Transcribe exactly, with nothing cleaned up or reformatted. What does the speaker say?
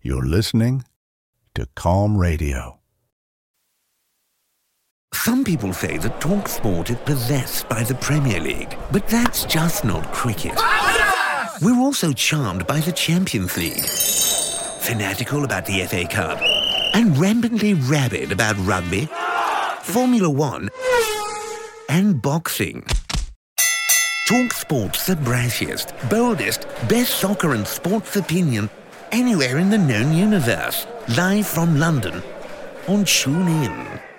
You're listening to Calm Radio. Some people say that TalkSport is possessed by the Premier League, but that's just not cricket. We're also charmed by the Champions League, fanatical about the F A Cup, and rampantly rabid about rugby, Formula One, and boxing. TalkSport's the brashiest, boldest, best soccer and sports opinion anywhere in the known universe. Live from London on TuneIn.